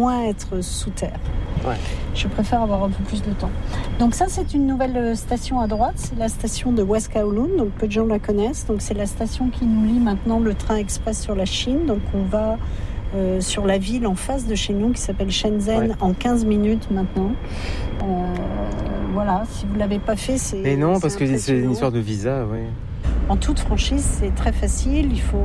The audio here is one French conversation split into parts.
moins être sous terre. Ouais. Je préfère avoir un peu plus de temps. Donc ça, c'est une nouvelle station à droite. C'est la station de West Kowloon. Donc peu de gens la connaissent. Donc c'est la station qui nous lie maintenant le train express sur la Chine. Donc on va sur la ville en face de chez nous qui s'appelle Shenzhen en 15 minutes maintenant. Voilà, si vous ne l'avez pas fait, c'est... Mais non, parce que c'est une histoire de visa, oui. En toute franchise, c'est très facile. Il faut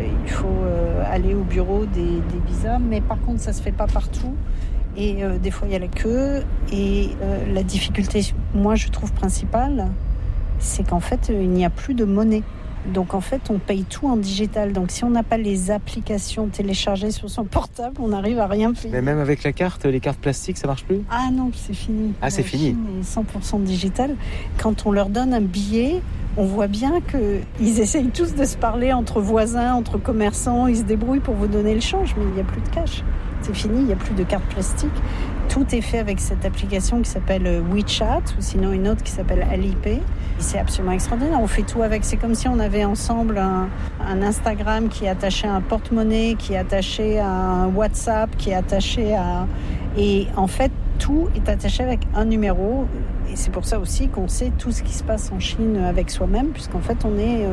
aller au bureau des visas. Mais par contre, ça ne se fait pas partout. Et des fois, il y a la queue. Et la difficulté, moi, je trouve principale, c'est qu'en fait, il n'y a plus de monnaie. Donc, en fait, on paye tout en digital. Donc, si on n'a pas les applications téléchargées sur son portable, on n'arrive à rien payer. Mais même avec la carte, les cartes plastiques, ça marche plus ? Ah non, c'est fini. Ah, c'est fini. La Chine est 100% digital. Quand on leur donne un billet, on voit bien qu'ils essayent tous de se parler entre voisins, entre commerçants. Ils se débrouillent pour vous donner le change, mais il n'y a plus de cash. C'est fini, il n'y a plus de cartes plastiques. Tout est fait avec cette application qui s'appelle WeChat, ou sinon une autre qui s'appelle Alipay. C'est absolument extraordinaire. On fait tout avec. C'est comme si on avait ensemble un Instagram qui est attaché à un porte-monnaie, qui est attaché à un WhatsApp, qui est attaché à... Et en fait, tout est attaché avec un numéro. Et c'est pour ça aussi qu'on sait tout ce qui se passe en Chine avec soi-même, puisqu'en fait,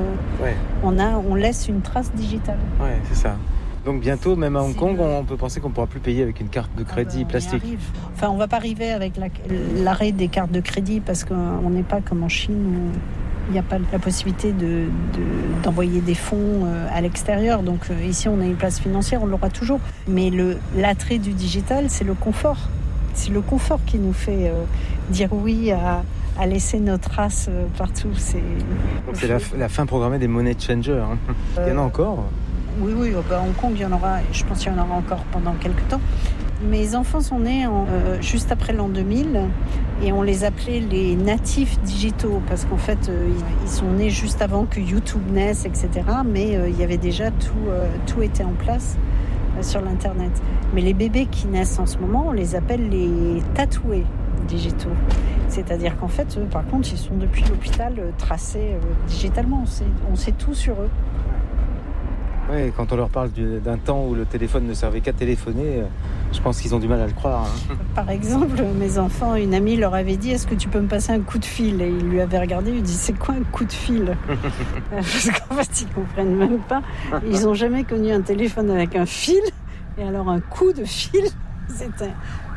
on laisse une trace digitale. Ouais, c'est ça. Donc bientôt, même à Hong Kong, on peut penser qu'on ne pourra plus payer avec une carte de crédit plastique. Enfin, on ne va pas arriver avec l'arrêt des cartes de crédit parce qu'on n'est pas comme en Chine où il n'y a pas la possibilité d'envoyer des fonds à l'extérieur. Donc ici, on a une place financière, on l'aura toujours. Mais l'attrait du digital, c'est le confort. C'est le confort qui nous fait dire oui à laisser nos traces partout. Donc c'est la fin programmée des money changers. Hein. Il y en a encore ? Oui, à Hong Kong, il y en aura, je pense qu'il y en aura encore pendant quelques temps. Mes enfants sont nés juste après l'an 2000 et on les appelait les natifs digitaux parce qu'en fait, ils sont nés juste avant que YouTube naisse, etc. Mais il y avait déjà tout était en place sur l'Internet. Mais les bébés qui naissent en ce moment, on les appelle les tatoués digitaux. C'est-à-dire qu'en fait, eux, par contre, ils sont depuis l'hôpital tracés digitalement. On sait tout sur eux. Oui, quand on leur parle d'un temps où le téléphone ne servait qu'à téléphoner, je pense qu'ils ont du mal à le croire. Hein. Par exemple, mes enfants, une amie leur avait dit « Est-ce que tu peux me passer un coup de fil ?» Et il lui avait regardé, il lui dit « C'est quoi un coup de fil ?» Parce qu'en fait, ils ne comprennent même pas. Ils n'ont jamais connu un téléphone avec un fil. Et alors, un coup de fil, c'était